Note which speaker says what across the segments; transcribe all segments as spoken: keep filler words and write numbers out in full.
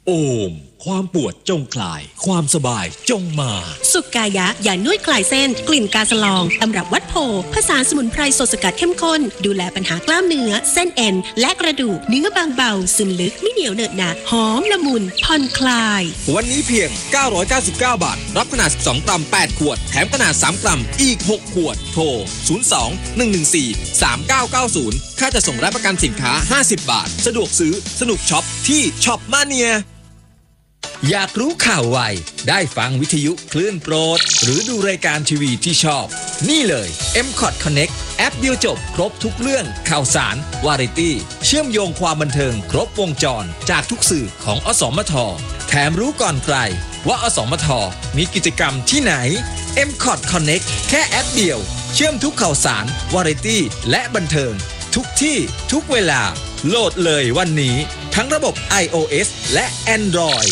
Speaker 1: โอมความปวดจงคลายความสบายจงมา
Speaker 2: สุกายะยานวดคลายเส้นกลิ่นกาสลองตำรับวัดโพผสานสมุนไพรสดสกัดเข้มข้นดูแลปัญหากล้ามเนื้อเส้นเอ็นและกระดูกเนื้อบางเบาซึมลึกไม่เหนียวเหนอะหนะหอมละมุนผ่อนคลาย
Speaker 1: วันนี้เพียงเก้าร้อยเก้าสิบเก้าบาทรับขนาดสิบสองกรัมแปดขวดแถมขนาดสามกรัมอีกหกขวดโทรศูนย์ สอง หนึ่ง หนึ่ง สี่ สาม เก้า เก้า ศูนย์ค่าจะส่งรับประกันสินค้าห้าสิบบาทสะดวกซื้อสนุกช็อปที่ช็อปมาเนียอยากรู้ข่าวไวได้ฟังวิทยุคลื่นโปรดหรือดูรายการทีวีที่ชอบนี่เลย เอ็ม คอท Connect แอปเดียวจบครบทุกเรื่องข่าวสารวาไรตี้เชื่อมโยงความบันเทิงครบวงจรจากทุกสื่อของอสมทแถมรู้ก่อนใครว่าอสมทมีกิจกรรมที่ไหน เอ็ม คอท Connect แค่แอปเดียวเชื่อมทุกข่าวสารวาไรตี้และบันเทิงทุกที่ทุกเวลาโหลดเลยวันนี้ทั้งระบบ iOS และ Android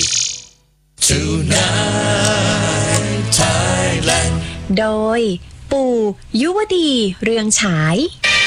Speaker 3: Tonight Thailand
Speaker 4: โดยปู่ยุวดีเรืองฉาย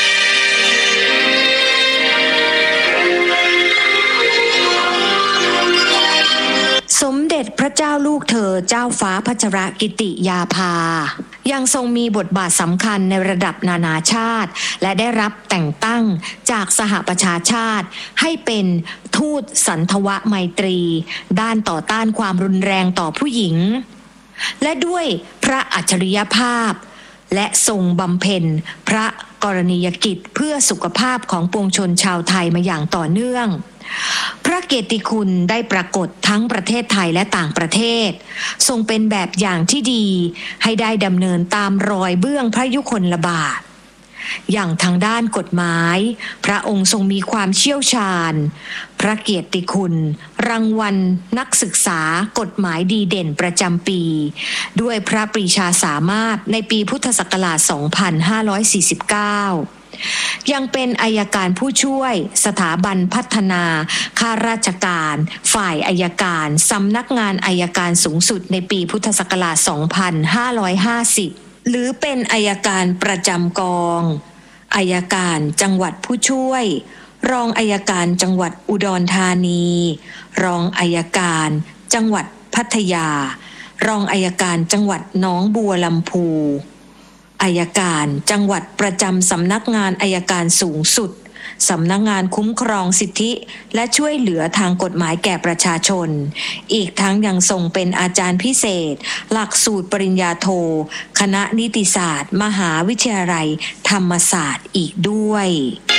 Speaker 4: สมเด็จพระเจ้าลูกเธอเจ้าฟ้าพัชรกิติยาภายังทรงมีบทบาทสำคัญในระดับนานาชาติและได้รับแต่งตั้งจากสหประชาชาติให้เป็นทูตสันทวไมตรีด้านต่อต้านความรุนแรงต่อผู้หญิงและด้วยพระอัจฉริยภาพและทรงบำเพ็ญพระกรณียกิจเพื่อสุขภาพของปวงชนชาวไทยมาอย่างต่อเนื่องพระเกียรติคุณได้ปรากฏทั้งประเทศไทยและต่างประเทศทรงเป็นแบบอย่างที่ดีให้ได้ดำเนินตามรอยเบื้องพระยุคลบาทอย่างทางด้านกฎหมายพระองค์ทรงมีความเชี่ยวชาญพระเกียรติคุณรางวัลนักศึกษากฎหมายดีเด่นประจำปีด้วยพระปรีชาสามารถในปีพุทธศักราช สองพันห้าร้อยสี่สิบเก้า ยังเป็นอัยการผู้ช่วยสถาบันพัฒนาข้าราชการฝ่ายอัยการสำนักงานอัยการสูงสุดในปีพุทธศักราช สองพันห้าร้อยห้าสิบหรือเป็นอัยการประจำกองอัยการจังหวัดผู้ช่วยรองอัยการจังหวัดอุดรธานีรองอัยการจังหวัดพัทยารองอัยการจังหวัดหนองบัวลำพูอัยการจังหวัดประจำสำนักงานอัยการสูงสุดสำนักงานคุ้มครองสิทธิและช่วยเหลือทางกฎหมายแก่ประชาชนอีกทั้งยังทรงเป็นอาจารย์พิเศษหลักสูตรปริญญาโทคณะนิติศาสตร์มหาวิทยาลัยธรรมศาสตร์อีกด้วย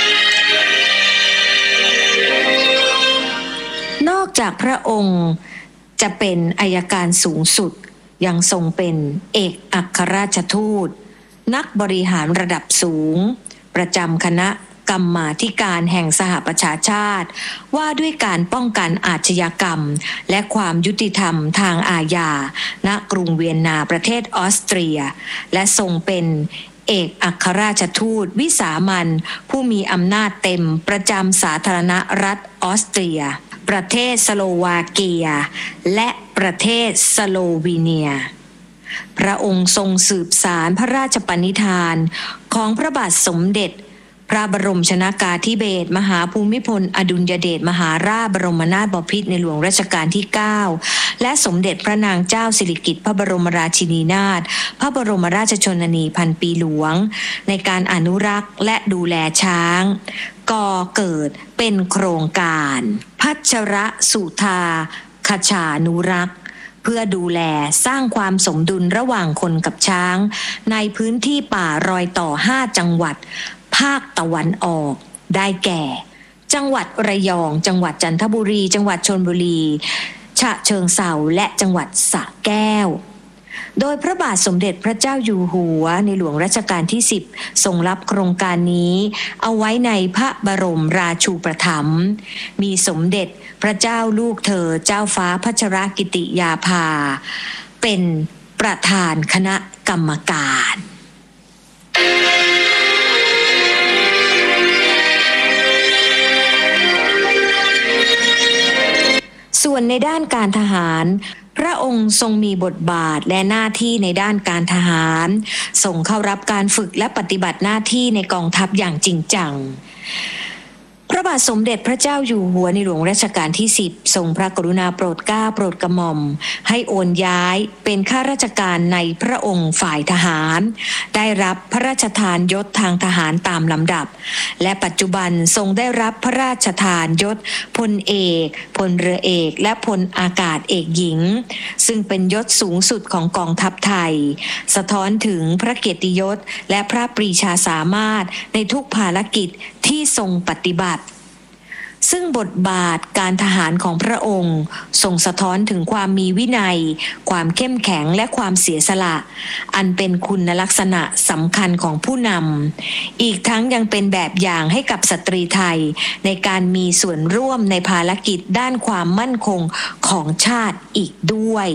Speaker 4: นอกจากพระองค์จะเป็นอัยการสูงสุดยังทรงเป็นเอกอัครราชทูตนักบริหารระดับสูงประจำคณะกรรมาธิการแห่งสหประชาชาติว่าด้วยการป้องกันอาชญากรรมและความยุติธรรมทางอาญาณกรุงเวียนนาประเทศออสเตรียและทรงเป็นเอกอัครราชทูตวิสามัญผู้มีอำนาจเต็มประจำสาธารณรัฐออสเตรียประเทศสโลวาเกียและประเทศสโลวีเนียพระองค์ทรงสืบสารพระราชปณิธานของพระบาทสมเด็จพระบรมชนกาธิเบศรมหาภูมิพลอดุลยเดชมหาราชบรมนาถบพิตรในหลวงรัชกาลที่เก้าและสมเด็จพระนางเจ้าสิริกิติ์พระบรมราชินีนาถพระบรมราชชนนีพันปีหลวงในการอนุรักษ์และดูแลช้างก่อเกิดเป็นโครงการพัชรสุธาคชานุรักษ์เพื่อดูแลสร้างความสมดุลระหว่างคนกับช้างในพื้นที่ป่ารอยต่อห้าจังหวัดภาคตะวันออกได้แก่จังหวัดระยองจังหวัดจันทบุรีจังหวัดชลบุรีฉะเชิงเทราและจังหวัดสระแก้วโดยพระบาทสมเด็จพระเจ้าอยู่หัวในหลวงรัชกาลที่สิบทรงรับโครงการนี้เอาไว้ในพระบรมราชูปถัมภ์มีสมเด็จพระเจ้าลูกเธอเจ้าฟ้าพัชรกิติยาภาเป็นประธานคณะกรรมการส่วนในด้านการทหารพระองค์ทรงมีบทบาทและหน้าที่ในด้านการทหารส่งเข้ารับการฝึกและปฏิบัติหน้าที่ในกองทัพอย่างจริงจังพระบาทสมเด็จพระเจ้าอยู่หัวในหลวงรัชกาลที่สิบทรงพระกรุณาโปรดเกล้าโปรดกระหม่อมให้โอนย้ายเป็นข้าราชการในพระองค์ฝ่ายทหารได้รับพระราชทานยศทางทหารตามลำดับและปัจจุบันทรงได้รับพระราชทานยศพลเอกพลเรือเอกและพลอากาศเอกหญิงซึ่งเป็นยศสูงสุดของกองทัพไทยสะท้อนถึงพระเกียรติยศและพระปรีชาสามารถในทุกภารกิจที่ทรงปฏิบัติซึ่งบทบาทการทหารของพระองค์ทรงสะท้อนถึงความมีวินัยความเข้มแข็งและความเสียสละอันเป็นคุณลักษณะสำคัญของผู้นำอีกทั้งยังเป็นแบบอย่างให้กับสตรีไทยในการมีส่วนร่วมในภารกิจด้านความมั่นคงของชาติอีกด้วย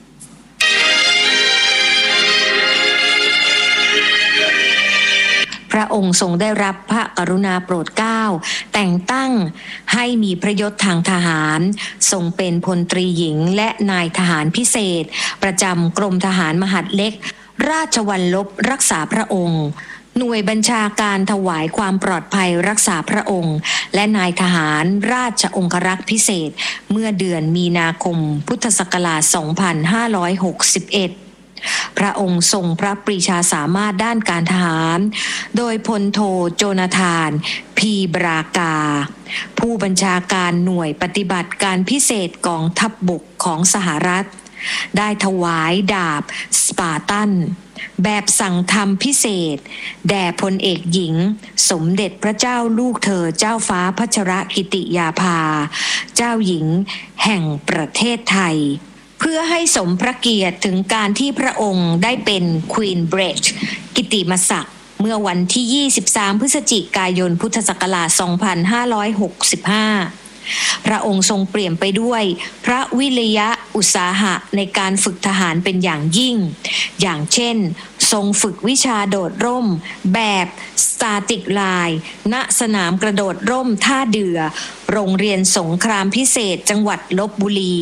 Speaker 4: พระองค์ทรงได้รับพระกรุณาโปรดเกล้าแต่งตั้งให้มีพระยศทางทหารทรงเป็นพลตรีหญิงและนายทหารพิเศษประจำกรมทหารมหาดเล็กราชวัลลบรักษาพระองค์หน่วยบัญชาการถวายความปลอดภัยรักษาพระองค์และนายทหารราชองครักษ์พิเศษเมื่อเดือนมีนาคมพุทธศักราช สองพันห้าร้อยหกสิบเอ็ดพระองค์ทรงพระปรีชาสามารถด้านการทหารโดยพลโทโจนาธานพีบรากาผู้บัญชาการหน่วยปฏิบัติการพิเศษกองทัพบกของสหรัฐได้ถวายดาบสปาร์ตันแบบสั่งทำพิเศษแด่พลเอกหญิงสมเด็จพระเจ้าลูกเธอเจ้าฟ้าพัชรกิติยาภาเจ้าหญิงแห่งประเทศไทยเพื่อให้สมพระเกียรติถึงการที่พระองค์ได้เป็นควีนเบรชกิติมศักดิ์เมื่อวันที่ยี่สิบสามพฤศจิกายนพุทธศักราช สองพันห้าร้อยหกสิบห้า พระองค์ทรงเปลี่ยนไปด้วยพระวิริยะอุตสาหะในการฝึกทหารเป็นอย่างยิ่งอย่างเช่นทรงฝึกวิชาโดดร่มแบบสตาติกไลน์ณสนามกระโดดร่มท่าเดือโรงเรียนสงครามพิเศษจังหวัดลพบุรี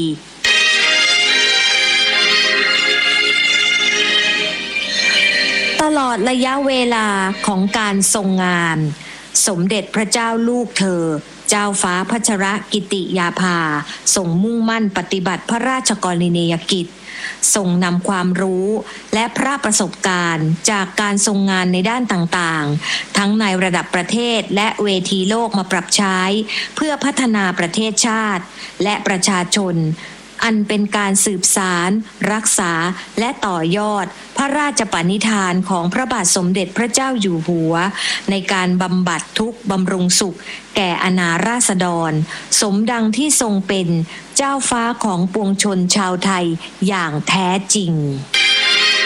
Speaker 4: ตลอดระยะเวลาของการทรงงานสมเด็จพระเจ้าลูกเธอเจ้าฟ้าพัชรกิติยาภาทรงมุ่งมั่นปฏิบัติพระราชกรณียกิจทรงนำความรู้และพระประสบการณ์จากการทรงงานในด้านต่างๆทั้งในระดับประเทศและเวทีโลกมาปรับใช้เพื่อพัฒนาประเทศชาติและประชาชนอันเป็นการสืบสารรักษาและต่อยอดพระราชปณิธานของพระบาทสมเด็จพระเจ้าอยู่หัวในการบำบัดทุกข์บำรุงสุขแก่อาณาราษฎรสมดังที่ทรงเป็นเจ้าฟ้าของปวงชนชาวไทยอย่างแท้จริง